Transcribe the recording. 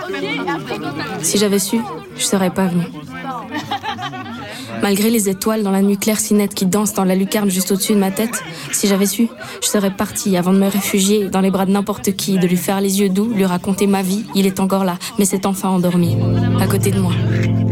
Si j'avais su, je serais pas venue. Malgré les étoiles dans la nuit claire si nette qui dansent dans la lucarne juste au-dessus de ma tête, si j'avais su, je serais partie avant de me réfugier dans les bras de n'importe qui, de lui faire les yeux doux, lui raconter ma vie. Il est encore là, mais s'est enfin endormi, à côté de moi.